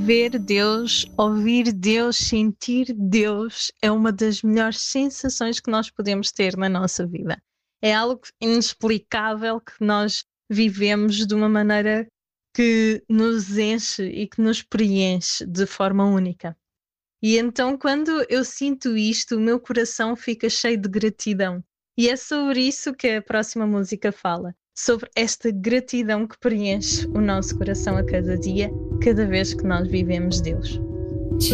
ver Deus, ouvir Deus, sentir Deus é uma das melhores sensações que nós podemos ter na nossa vida. É algo inexplicável que nós vivemos de uma maneira que nos enche e que nos preenche de forma única. E então, quando eu sinto isto, o meu coração fica cheio de gratidão. E é sobre isso que a próxima música fala. Sobre esta gratidão que preenche o nosso coração a cada dia, cada vez que nós vivemos Deus.